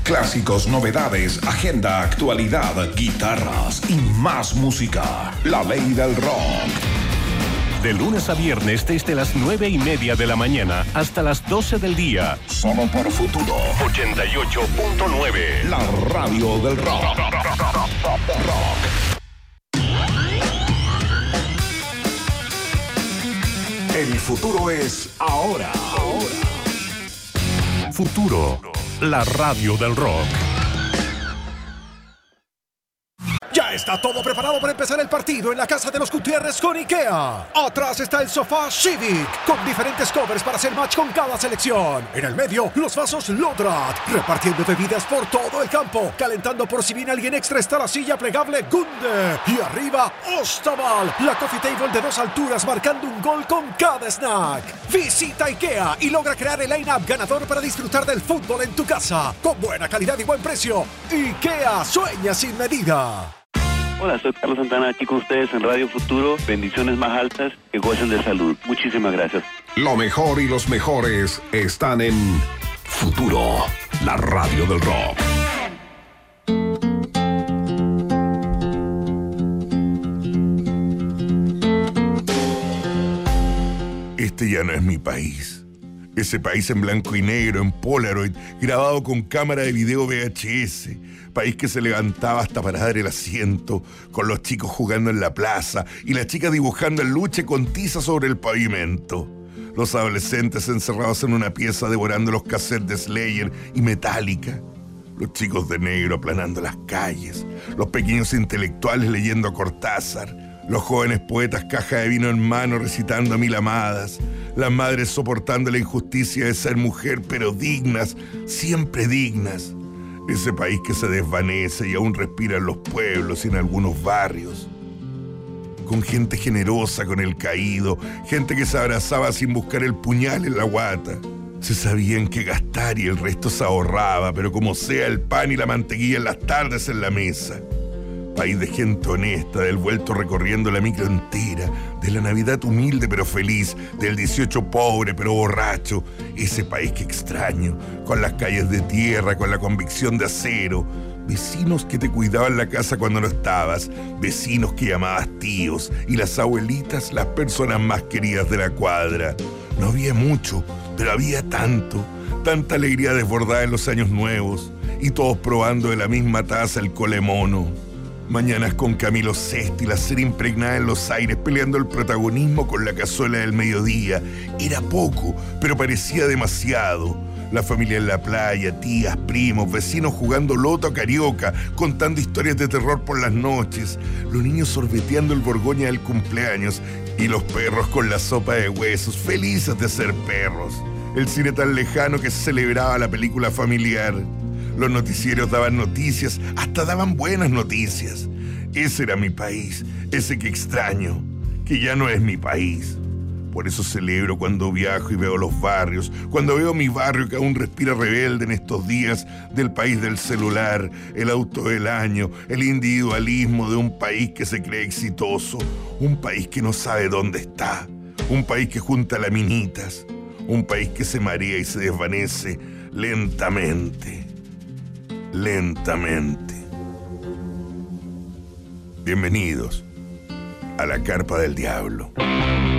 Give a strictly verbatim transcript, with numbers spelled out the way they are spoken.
Clásicos, novedades, agenda, actualidad, guitarras y más música. La ley del rock. De lunes a viernes desde las nueve y media de la mañana hasta las doce del día. Solo por Futuro. ochenta y ocho punto nueve. La radio del rock. Rock. El futuro es ahora. Ahora. Futuro. La radio del rock. Ya está todo preparado para empezar el partido en la casa de los Gutiérrez con IKEA. Atrás está el sofá Civic, con diferentes covers para hacer match con cada selección. En el medio, los vasos Lodrat, repartiendo bebidas por todo el campo. Calentando por si viene alguien extra está la silla plegable Gunde. Y arriba, Ostaval, la coffee table de dos alturas marcando un gol con cada snack. Visita IKEA y logra crear el line-up ganador para disfrutar del fútbol en tu casa. Con buena calidad y buen precio. IKEA, sueña sin medida. Hola, soy Carlos Santana, aquí con ustedes en Radio Futuro. Bendiciones más altas, que gocen de salud. Muchísimas gracias. Lo mejor y los mejores están en Futuro, la radio del rock. Este ya no es mi país. Ese país en blanco y negro, en Polaroid, grabado con cámara de video V H S. País que se levantaba hasta para dar el asiento, con los chicos jugando en la plaza y las chicas dibujando en luche con tiza sobre el pavimento. Los adolescentes encerrados en una pieza devorando los cassettes de Slayer y Metallica. Los chicos de negro aplanando las calles. Los pequeños intelectuales leyendo a Cortázar. Los jóvenes poetas caja de vino en mano recitando a mil amadas. Las madres soportando la injusticia de ser mujer, pero dignas, siempre dignas. Ese país que se desvanece y aún respira en los pueblos y en algunos barrios. Con gente generosa con el caído, gente que se abrazaba sin buscar el puñal en la guata. Se sabían qué gastar y el resto se ahorraba, pero como sea el pan y la mantequilla en las tardes en la mesa. País de gente honesta, del vuelto recorriendo la micro entera, de la Navidad humilde pero feliz, del dieciocho pobre pero borracho. Ese país que extraño, con las calles de tierra, con la convicción de acero. Vecinos que te cuidaban la casa cuando no estabas, vecinos que llamabas tíos, y las abuelitas las personas más queridas de la cuadra. No había mucho, pero había tanto, tanta alegría desbordada en los años nuevos, y todos probando de la misma taza el colemono. Mañanas con Camilo Sesto y la serie impregnada en los aires, peleando el protagonismo con la cazuela del mediodía. Era poco, pero parecía demasiado. La familia en la playa, tías, primos, vecinos jugando loto carioca, contando historias de terror por las noches. Los niños sorbeteando el Borgoña del cumpleaños y los perros con la sopa de huesos, felices de ser perros. El cine tan lejano que se celebraba la película familiar. Los noticieros daban noticias, hasta daban buenas noticias. Ese era mi país, ese que extraño, que ya no es mi país. Por eso celebro cuando viajo y veo los barrios, cuando veo mi barrio que aún respira rebelde en estos días del país del celular, el auto del año, el individualismo de un país que se cree exitoso, un país que no sabe dónde está, un país que junta laminitas, un país que se marea y se desvanece lentamente. Lentamente. Bienvenidos a la Carpa del Diablo.